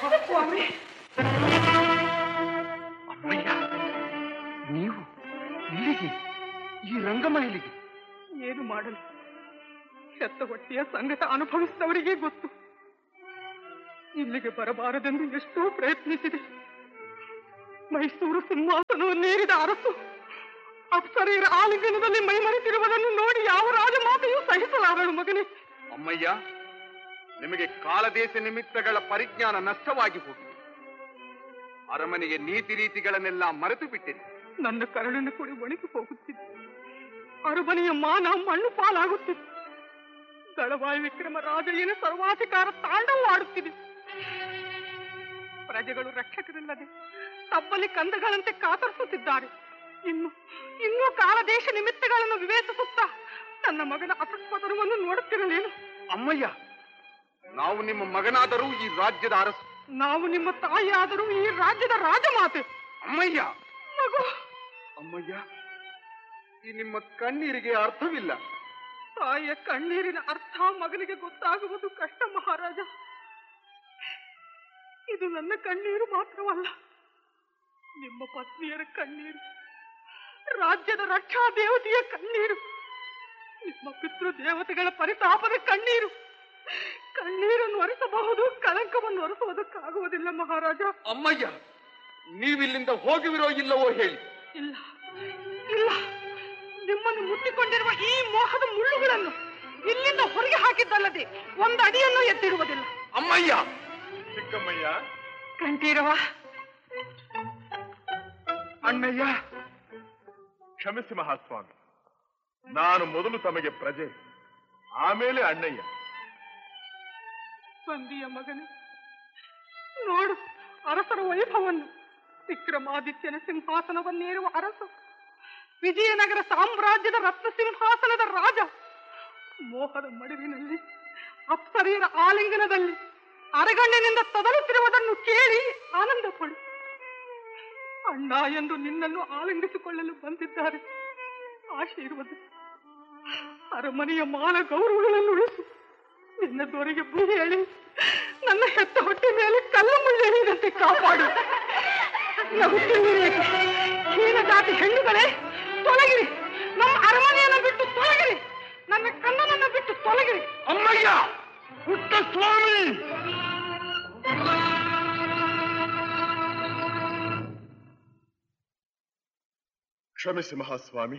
ಸ್ವಾಮಿ, ಅಮ್ಮಯ್ಯ, ನೀವು ಇಲ್ಲಿಗೆ, ಈ ರಂಗಮಹಲಿಗೆ? ಏನು ಮಾಡಲು? ಹೆತ್ತ ಹೊಟ್ಟೆಯ ಸಂಗತ ಅನುಭವಿಸಿದವರಿಗೆ ಗೊತ್ತು. ಇಲ್ಲಿಗೆ ಬರಬಾರದೆಂದು ಎಷ್ಟೋ ಪ್ರಯತ್ನಿಸಿದೆ. ಮೈಸೂರು ಸಿಂಹಾಸನವನ್ನೇರಿದ ಅರಸು ಅಪ್ಸರೆಯರ ಆಲಿಂಗನದಲ್ಲಿ ಮೈಮರೆತಿರುವುದನ್ನು ನೋಡಿ ಯಾವ ರಾಜಮಾತೆಯೂ ಸಹಿಸಲಾರಳು ಮಗನೇ. ಅಮ್ಮಯ್ಯ, ನಿಮಗೆ ಕಾಲದೇಶ ನಿಮಿತ್ತಗಳ ಪರಿಜ್ಞಾನ ನಷ್ಟವಾಗಿ ಹೋಗಿದೆ. ಅರಮನೆಗೆ ನೀತಿ ರೀತಿಗಳನ್ನೆಲ್ಲ ಮರೆತು ಬಿಟ್ಟಿದೆ. ನನ್ನ ಕರಳನ್ನು ಕೂಡಿ ಒಣಗಿ ಹೋಗುತ್ತಿದೆ. ಅರಮನೆಯ ಮಾನ ಮಣ್ಣು ಪಾಲಾಗುತ್ತಿದೆ. ದಳವಾಯಿ ವಿಕ್ರಮ ರಾಜಯ್ಯನ ಸರ್ವಾಧಿಕಾರ ತಾಂಡವವಾಡುತ್ತಿದೆ. ಪ್ರಜೆಗಳು ರಕ್ಷಕರಿಲ್ಲದೆ ತಪ್ಪಲಿ ಕಂದಗಳಂತೆ ಕಾತರಿಸುತ್ತಿದ್ದಾರೆ. ಇನ್ನೂ ಕಾಲದೇಶ ನಿಮಿತ್ತಗಳನ್ನು ವಿವೇಚಿಸುತ್ತಾ ನನ್ನ ಮಗನ ಅಪಸ್ಪದನವನ್ನು ನೋಡುತ್ತಿರಲೇನು? ಅಮ್ಮಯ್ಯ, ನಾವು ನಿಮ್ಮ ಮಗನಾದರೂ ಈ ರಾಜ್ಯದ ಅರಸು. ನಾವು ನಿಮ್ಮ ತಾಯಿಯಾದರೂ ಈ ರಾಜ್ಯದ ರಾಜಮಾತೆ. ಅಮ್ಮಯ್ಯ, ಮಗು. ಅಮ್ಮಯ್ಯ, ಈ ನಿಮ್ಮ ಕಣ್ಣೀರಿಗೆ ಅರ್ಥವಿಲ್ಲ. ತಾಯಿಯ ಕಣ್ಣೀರಿನ ಅರ್ಥ ಮಗನಿಗೆ ಗೊತ್ತಾಗುವುದು ಕಷ್ಟ ಮಹಾರಾಜ. ಇದು ನನ್ನ ಕಣ್ಣೀರು ಮಾತ್ರವಲ್ಲ, ನಿಮ್ಮ ಪತ್ನಿಯರ ಕಣ್ಣೀರು, ರಾಜ್ಯದ ರಕ್ಷಾ ದೇವತೆಯ ಕಣ್ಣೀರು, ನಿಮ್ಮ ಪಿತೃ ದೇವತೆಗಳ ಪರಿತಾಪದ ಕಣ್ಣೀರು. ಕಣ್ಣೀರನ್ನು ಒರೆಸಬಹುದು, ಕಳಂಕವನ್ನು ಒರೆಸುವುದಕ್ಕಾಗುವುದಿಲ್ಲ ಮಹಾರಾಜ. ಅಮ್ಮಯ್ಯ, ನೀವಿಲ್ಲಿಂದ ಹೋಗುವಿರೋ ಇಲ್ಲವೋ ಹೇಳಿ. ಇಲ್ಲ ಇಲ್ಲ, ನಿಮ್ಮನ್ನು ಮುಟ್ಟಿಕೊಂಡಿರುವ ಈ ಮೋಹದ ಮುಳ್ಳುಗಳನ್ನು ಇಲ್ಲಿಂದ ಹೊರಗೆ ಹಾಕಿದ್ದಲ್ಲದೆ ಒಂದು ಅಡಿಯನ್ನು ಎತ್ತಿರುವುದಿಲ್ಲ. ಅಮ್ಮಯ್ಯ. ಚಿಕ್ಕಮ್ಮಯ್ಯ. ಕಂಠೀರವ. ಅಣ್ಣಯ್ಯ. ಕ್ಷಮಿಸಿ ಮಹಾಸ್ವಾಮಿ, ನಾನು ಮೊದಲು ತಮಗೆ ಪ್ರಜೆ, ಆಮೇಲೆ ಅಣ್ಣಯ್ಯ. ಬಂದಿಯ ಮಗನೇ, ನೋಡು ಅರಸರ ವೈಭವವನ್ನು. ವಿಕ್ರಮಾದಿತ್ಯನ ಸಿಂಹಾಸನವನ್ನೇರುವ ಅರಸ, ವಿಜಯನಗರ ಸಾಮ್ರಾಜ್ಯದ ರತ್ನ ಸಿಂಹಾಸನದ ರಾಜ, ಮೋಹದ ಮಡುವಿನಲ್ಲಿ ಅಪ್ಸರೆಯರ ಆಲಿಂಗನದಲ್ಲಿ ಅರಗಣ್ಣಿನಿಂದ ತದರುತ್ತಿರುವುದನ್ನು ಕೇಳಿ ಆನಂದ ಪಡು. ಅಣ್ಣ ಎಂದು ನಿನ್ನನ್ನು ಆಲಿಂಗಿಸಿಕೊಳ್ಳಲು ಬಂದಿದ್ದಾರೆ. ಆಶೀರ್ವಾದ. ಅರಮನೆಯ ಮಾನ ಗೌರವಗಳನ್ನು ಉಳಿಸು. ನಿನ್ನ ದೊರೆಗೆ ಬುದ್ಧಿ ಹೇಳಿ ನನ್ನ ಹೆತ್ತ ಹೊಟ್ಟೆ ಮೇಲೆ ಕಲ್ಲು ಮುಳ್ಳೆಳೆಯದಂತೆ ಕಾಪಾಡು. ನಗುತ್ತಿರುವಿರೇಕೆ? ಹೀನ ಜಾತಿ ಹೆಣ್ಣುಗಳೇ, ತೊಲಗಿರಿ. ನಮ್ಮ ಅರಮನೆಯನ್ನು ಬಿಟ್ಟು ತೊಲಗಿರಿ. ನನ್ನ ಕಣ್ಣನನ್ನು ಬಿಟ್ಟು ತೊಲಗಿರಿ. ಅಮ್ಮಯ್ಯ, ಪುಟ್ಟ ಸ್ವಾಮಿ. ಕ್ಷಮಿಸಿ ಮಹಾಸ್ವಾಮಿ,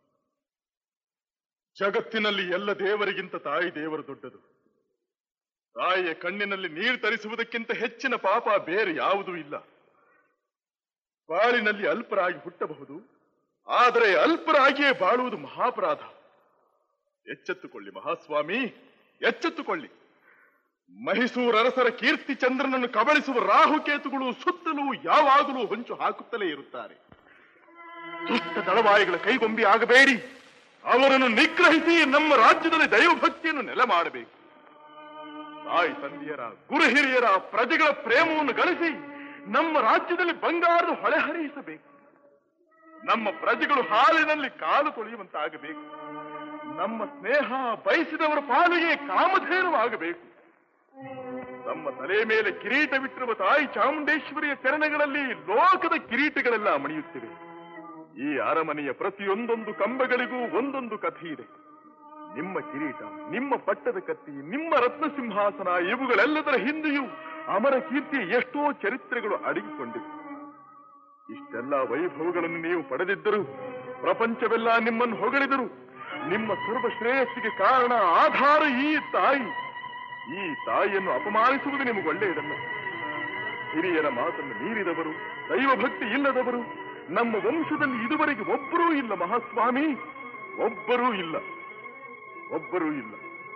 ಜಗತ್ತಿನಲ್ಲಿ ಎಲ್ಲ ದೇವರಿಗಿಂತ ತಾಯಿ ದೇವರು ದೊಡ್ಡದು. ತಾಯಿಯ ಕಣ್ಣಿನಲ್ಲಿ ನೀರು ತರಿಸುವುದಕ್ಕಿಂತ ಹೆಚ್ಚಿನ ಪಾಪ ಬೇರೆ ಯಾವುದೂ ಇಲ್ಲ. ಬಾಳಿನಲ್ಲಿ ಅಲ್ಪರಾಗಿ ಹುಟ್ಟಬಹುದು, ಆದರೆ ಅಲ್ಪರಾಗಿಯೇ ಬಾಳುವುದು ಮಹಾಪರಾಧ. ಎಚ್ಚೆತ್ತುಕೊಳ್ಳಿ ಮಹಾಸ್ವಾಮಿ, ಎಚ್ಚೆತ್ತುಕೊಳ್ಳಿ. ಮೈಸೂರು ಅರಸರ ಕೀರ್ತಿ ಚಂದ್ರನನ್ನು ಕಬಳಿಸುವ ರಾಹುಕೇತುಗಳು ಸುತ್ತಲೂ ಯಾವಾಗಲೂ ಹೊಂಚು ಹಾಕುತ್ತಲೇ ಇರುತ್ತಾರೆ. ದುಷ್ಟ ದಳವಾಯಿಗಳ ಕೈಗೊಂಬಿ ಆಗಬೇಡಿ. ಅವರನ್ನು ನಿಗ್ರಹಿಸಿ ನಮ್ಮ ರಾಜ್ಯದಲ್ಲಿ ದೈವಭಕ್ತಿಯನ್ನು ನೆಲೆ ಮಾಡಬೇಕು. ತಾಯಿ ತಂದೆಯರ, ಗುರು ಹಿರಿಯರ, ಪ್ರಜೆಗಳ ಪ್ರೇಮವನ್ನು ಗಳಿಸಿ ನಮ್ಮ ರಾಜ್ಯದಲ್ಲಿ ಬಂಗಾರದ ಹೊಳೆ ಹರಿಸಬೇಕು. ನಮ್ಮ ಪ್ರಜೆಗಳು ಹಾಲಿನಲ್ಲಿ ಕಾಲು ತೊಳೆಯುವಂತಾಗಬೇಕು. ನಮ್ಮ ಸ್ನೇಹ ಬಯಸಿದವರ ಪಾಲಿಗೆ ಕಾಮಧೇನುವಾಗಬೇಕು. ನಮ್ಮ ತಲೆ ಮೇಲೆ ಕಿರೀಟವಿಟ್ಟಿರುವ ತಾಯಿ ಚಾಮುಂಡೇಶ್ವರಿಯ ಚರಣಗಳಲ್ಲಿ ಲೋಕದ ಕಿರೀಟಗಳೆಲ್ಲ ಮಣಿಯುತ್ತಿವೆ. ಈ ಅರಮನೆಯ ಪ್ರತಿಯೊಂದೊಂದು ಕಂಬಗಳಿಗೂ ಒಂದೊಂದು ಕಥೆ ಇದೆ. ನಿಮ್ಮ ಕಿರೀಟ, ನಿಮ್ಮ ಪಟ್ಟದ ಕತ್ತಿ, ನಿಮ್ಮ ರತ್ನ ಸಿಂಹಾಸನ, ಇವುಗಳೆಲ್ಲದರ ಹಿಂದೆಯೂ ಅಮರ ಕೀರ್ತಿಯ ಎಷ್ಟೋ ಚರಿತ್ರೆಗಳು ಅಡಗಿಕೊಂಡಿವೆ. ಇಷ್ಟೆಲ್ಲ ವೈಭವಗಳನ್ನು ನೀವು ಪಡೆದಿದ್ದರು, ಪ್ರಪಂಚವೆಲ್ಲ ನಿಮ್ಮನ್ನು ಹೊಗಳಿದರು. ನಿಮ್ಮ ಸರ್ವ ಶ್ರೇಯಸ್ಸಿಗೆ ಕಾರಣ, ಆಧಾರ ಈ ತಾಯಿ. ಈ ತಾಯಿಯನ್ನು ಅಪಮಾನಿಸುವುದು ನಿಮಗೆ ಒಳ್ಳೆಯದಲ್ಲ. ಹಿರಿಯರ ಮಾತನ್ನು ಮೀರಿದವರು, ದೈವಭಕ್ತಿ ಇಲ್ಲದವರು ನಮ್ಮ ವಂಶದಲ್ಲಿ ಇದುವರೆಗೆ ಒಬ್ಬರೂ ಇಲ್ಲ ಮಹಾಸ್ವಾಮಿ, ಒಬ್ಬರೂ ಇಲ್ಲ, ಒಬ್ಬರೂ ಇಲ್ಲ.